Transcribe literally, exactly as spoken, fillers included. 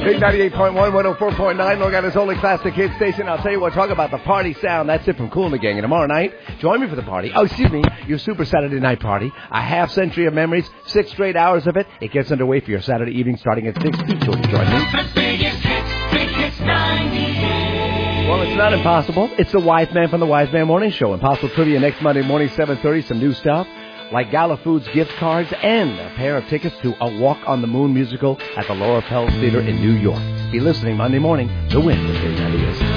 Big ninety-eight point one, one oh four point nine, Long Island's only classic hit station. I'll tell you what, talk about the party sound. That's it from Kool and the Gang. And tomorrow night, join me for the party. Oh, excuse me, your Super Saturday Night Party. A half century of memories, six straight hours of it. It gets underway for your Saturday evening starting at six. Be sure to join me. The biggest hits, big hits ninety-eight. Well, it's not impossible. It's the Wise Man from the Wise Man Morning Show. Impossible Trivia next Monday morning, seven thirty. Some new stuff like Gala Foods gift cards and a pair of tickets to a Walk on the Moon musical at the Laura Pels Theater in New York. Be listening Monday morning to win the big ideas.